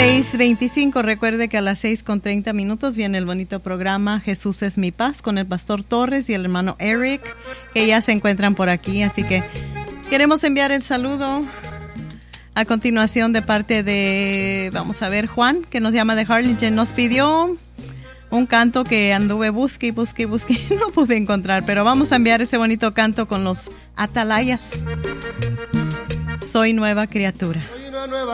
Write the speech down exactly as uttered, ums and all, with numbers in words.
seis veinticinco, recuerde que a las seis con treinta minutos viene el bonito programa Jesús es mi paz con el pastor Torres y el hermano Eric, que ya se encuentran por aquí, así que queremos enviar el saludo a continuación de parte de, vamos a ver, Juan, que nos llama de Harlingen, nos pidió un canto que anduve busque y busque y busque y no pude encontrar, pero vamos a enviar ese bonito canto con los Atalayas. Soy nueva criatura.